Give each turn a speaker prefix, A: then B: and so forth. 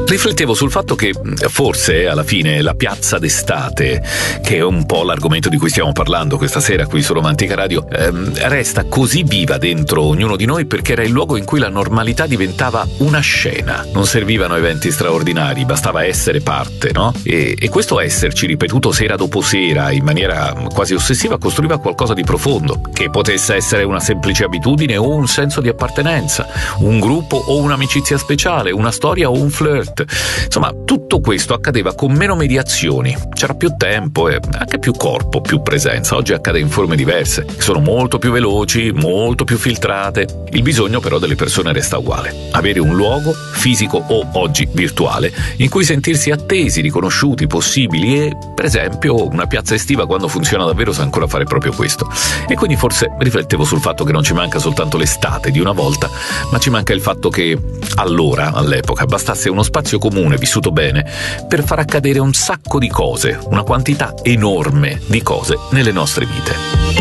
A: Riflettevo sul fatto che forse alla fine la piazza d'estate, che è un po' l'argomento di cui stiamo parlando questa sera qui su Romantica Radio, resta così viva dentro ognuno di noi perché era il luogo in cui la normalità diventava una scena. Non servivano eventi straordinari, bastava essere parte, no? E questo esserci ripetuto sera dopo sera in maniera quasi ossessiva costruiva qualcosa di profondo, che potesse essere una semplice abitudine o un senso di appartenenza, un gruppo o un'amicizia speciale, una storia o un flirt. Insomma, tutto questo accadeva con meno mediazioni, c'era più tempo e anche più corpo, più presenza. Oggi accade in forme diverse, che sono molto più veloci, molto più filtrate. Il bisogno però delle persone resta uguale: avere un luogo, fisico o oggi virtuale, in cui sentirsi attesi, riconosciuti, possibili. E per esempio una piazza estiva, quando funziona davvero, sa ancora fare proprio questo. E quindi forse riflettevo sul fatto che non ci manca soltanto l'estate di una volta, ma ci manca il fatto che all'epoca bastasse uno spazio comune vissuto bene per far accadere un sacco di cose, una quantità enorme di cose nelle nostre vite.